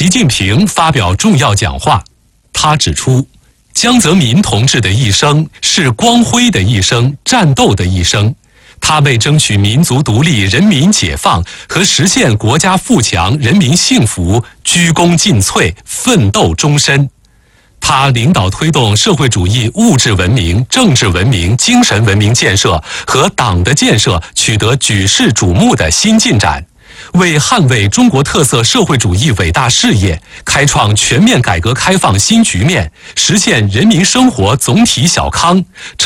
习近平发表重要讲话。他指出，江泽民同志的一生是光辉的一生，战斗的一生。他为争取民族独立、人民解放和实现国家富强、人民幸福鞠躬尽瘁，奋斗终身。他领导推动社会主义物质文明、政治文明、精神文明建设和党的建设取得举世瞩目的新进展，为捍卫中国特色社会主义伟大事业，开创全面改革开放新局面，实现人民生活总体小康，